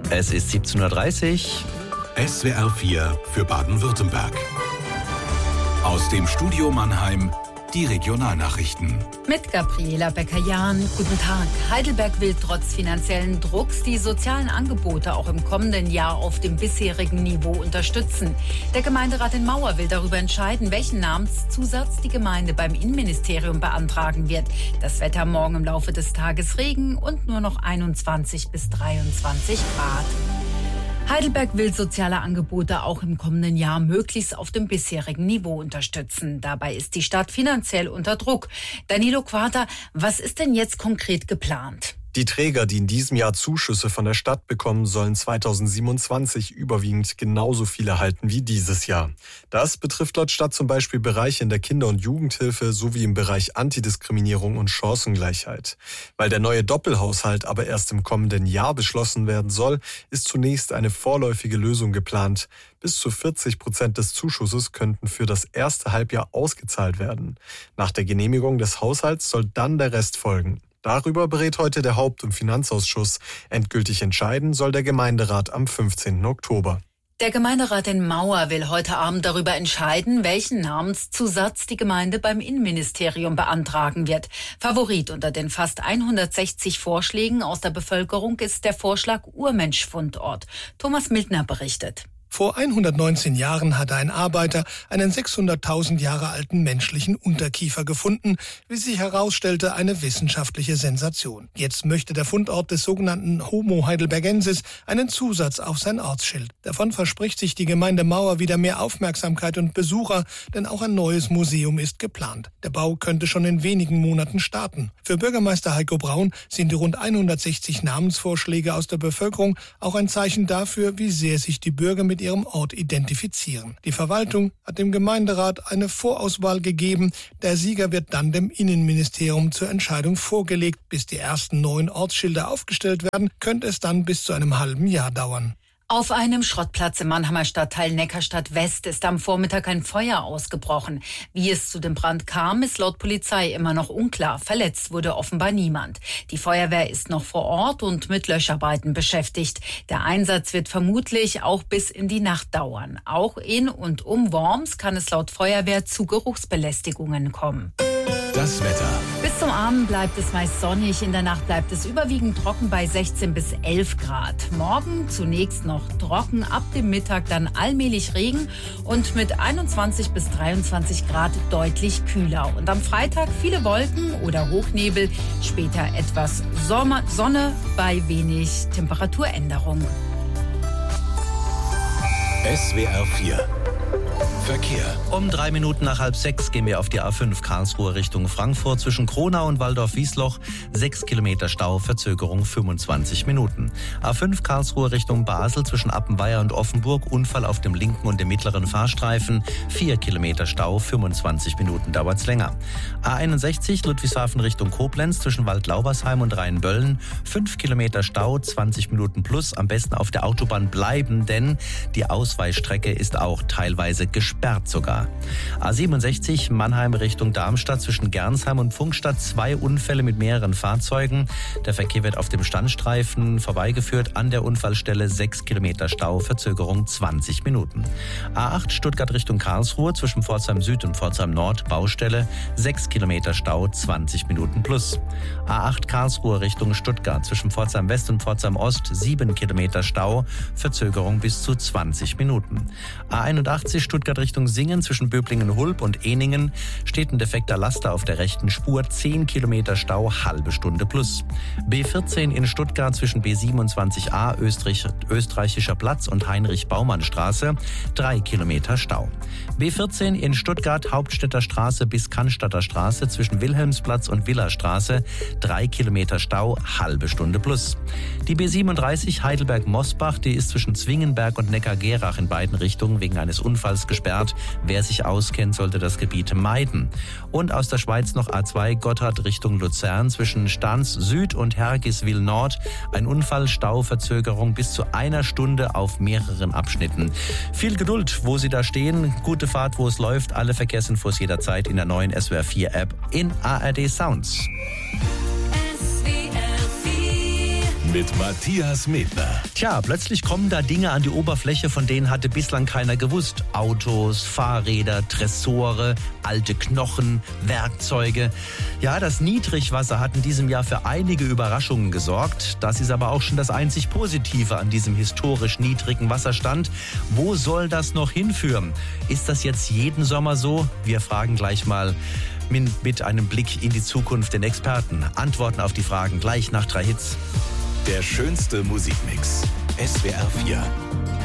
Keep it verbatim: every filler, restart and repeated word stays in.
Es ist siebzehn Uhr dreißig. S W R vier für Baden-Württemberg. Aus dem Studio Mannheim die Regionalnachrichten. Mit Gabriela Becker-Jahn. Guten Tag. Heidelberg will trotz finanziellen Drucks die sozialen Angebote auch im kommenden Jahr auf dem bisherigen Niveau unterstützen. Der Gemeinderat in Mauer will darüber entscheiden, welchen Namenszusatz die Gemeinde beim Innenministerium beantragen wird. Das Wetter morgen im Laufe des Tages Regen und nur noch einundzwanzig bis dreiundzwanzig Grad. Heidelberg will soziale Angebote auch im kommenden Jahr möglichst auf dem bisherigen Niveau unterstützen. Dabei ist die Stadt finanziell unter Druck. Danilo Quater, was ist denn jetzt konkret geplant? Die Träger, die in diesem Jahr Zuschüsse von der Stadt bekommen, sollen zweitausendsiebenundzwanzig überwiegend genauso viel erhalten wie dieses Jahr. Das betrifft laut Stadt zum Beispiel Bereiche in der Kinder- und Jugendhilfe sowie im Bereich Antidiskriminierung und Chancengleichheit. Weil der neue Doppelhaushalt aber erst im kommenden Jahr beschlossen werden soll, ist zunächst eine vorläufige Lösung geplant. Bis zu vierzig Prozent des Zuschusses könnten für das erste Halbjahr ausgezahlt werden. Nach der Genehmigung des Haushalts soll dann der Rest folgen. Darüber berät heute der Haupt- und Finanzausschuss. Endgültig entscheiden soll der Gemeinderat am fünfzehnten Oktober. Der Gemeinderat in Mauer will heute Abend darüber entscheiden, welchen Namenszusatz die Gemeinde beim Innenministerium beantragen wird. Favorit unter den fast hundertsechzig Vorschlägen aus der Bevölkerung ist der Vorschlag Urmensch-Fundort. Thomas Mildner berichtet. Vor hundertneunzehn Jahren hatte ein Arbeiter einen sechshunderttausend Jahre alten menschlichen Unterkiefer gefunden, wie sich herausstellte, eine wissenschaftliche Sensation. Jetzt möchte der Fundort des sogenannten Homo heidelbergensis einen Zusatz auf sein Ortsschild. Davon verspricht sich die Gemeinde Mauer wieder mehr Aufmerksamkeit und Besucher, denn auch ein neues Museum ist geplant. Der Bau könnte schon in wenigen Monaten starten. Für Bürgermeister Heiko Braun sind die rund hundertsechzig Namensvorschläge aus der Bevölkerung auch ein Zeichen dafür, wie sehr sich die Bürger mit ihrem Ort identifizieren. Die Verwaltung hat dem Gemeinderat eine Vorauswahl gegeben. Der Sieger wird dann dem Innenministerium zur Entscheidung vorgelegt. Bis die ersten neuen Ortsschilder aufgestellt werden, könnte es dann bis zu einem halben Jahr dauern. Auf einem Schrottplatz im Mannheimer Stadtteil Neckarstadt West ist am Vormittag ein Feuer ausgebrochen. Wie es zu dem Brand kam, ist laut Polizei immer noch unklar. Verletzt wurde offenbar niemand. Die Feuerwehr ist noch vor Ort und mit Löscharbeiten beschäftigt. Der Einsatz wird vermutlich auch bis in die Nacht dauern. Auch in und um Worms kann es laut Feuerwehr zu Geruchsbelästigungen kommen. Das Wetter. Bis zum Abend bleibt es meist sonnig. In der Nacht bleibt es überwiegend trocken bei sechzehn bis elf Grad. Morgen zunächst noch trocken, ab dem Mittag dann allmählich Regen und mit einundzwanzig bis dreiundzwanzig Grad deutlich kühler. Und am Freitag viele Wolken oder Hochnebel, später etwas Sommer, Sonne bei wenig Temperaturänderung. S W R vier Verkehr. Um drei Minuten nach halb sechs gehen wir auf die A fünf Karlsruhe Richtung Frankfurt zwischen Kronau und Waldorf-Wiesloch. Sechs Kilometer Stau, Verzögerung fünfundzwanzig Minuten. A fünf Karlsruhe Richtung Basel zwischen Appenweier und Offenburg. Unfall auf dem linken und dem mittleren Fahrstreifen. Vier Kilometer Stau, fünfundzwanzig Minuten dauert's länger. A einundsechzig Ludwigshafen Richtung Koblenz zwischen Waldlaubersheim und Rheinböllen. Fünf Kilometer Stau, zwanzig Minuten plus. Am besten auf der Autobahn bleiben, denn die Ausweichstrecke ist auch teilweise gesperrt. Sperrt sogar. A siebenundsechzig Mannheim Richtung Darmstadt zwischen Gernsheim und Pfungstadt. Zwei Unfälle mit mehreren Fahrzeugen. Der Verkehr wird auf dem Standstreifen vorbeigeführt. An der Unfallstelle sechs Kilometer Stau, Verzögerung zwanzig Minuten. A acht Stuttgart Richtung Karlsruhe zwischen Pforzheim Süd und Pforzheim Nord. Baustelle. sechs Kilometer Stau, zwanzig Minuten plus. A acht Karlsruhe Richtung Stuttgart zwischen Pforzheim West und Pforzheim Ost. sieben Kilometer Stau, Verzögerung bis zu zwanzig Minuten. A einundachtzig Stuttgart Richtung Singen zwischen Böblingen-Hulb und Ehningen steht ein defekter Laster auf der rechten Spur. zehn Kilometer Stau, halbe Stunde plus. B vierzehn in Stuttgart zwischen B siebenundzwanzig a Österreich, Österreichischer Platz und Heinrich-Baumann-Straße. drei Kilometer Stau. B vierzehn in Stuttgart Hauptstädter Straße bis Cannstatter Straße zwischen Wilhelmsplatz und Villerstraße. drei Kilometer Stau, halbe Stunde plus. Die B siebenunddreißig Heidelberg-Mosbach, die ist zwischen Zwingenberg und Neckar-Gerach in beiden Richtungen wegen eines Unfalls gesperrt. Wer sich auskennt, sollte das Gebiet meiden. Und aus der Schweiz noch A zwei Gotthard Richtung Luzern zwischen Stans Süd und Hergiswil Nord. Ein Unfall, Stauverzögerung bis zu einer Stunde auf mehreren Abschnitten. Viel Geduld, wo Sie da stehen. Gute Fahrt, wo es läuft. Alle Verkehrsinfos jederzeit in der neuen S W R vier App in A R D Sounds. mit Matthias Medner. Tja, plötzlich kommen da Dinge an die Oberfläche, von denen hatte bislang keiner gewusst. Autos, Fahrräder, Tresore, alte Knochen, Werkzeuge. Ja, das Niedrigwasser hat in diesem Jahr für einige Überraschungen gesorgt. Das ist aber auch schon das einzig Positive an diesem historisch niedrigen Wasserstand. Wo soll das noch hinführen? Ist das jetzt jeden Sommer so? Wir fragen gleich mal mit einem Blick in die Zukunft den Experten. Antworten auf die Fragen gleich nach drei Hits. Der schönste Musikmix. S W R vier.